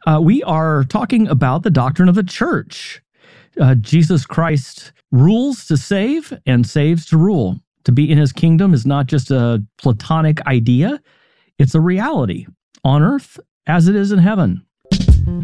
We are talking about the doctrine of the church. Jesus Christ rules to save and saves to rule. To be in his kingdom is not just a platonic idea, it's a reality on earth as it is in heaven.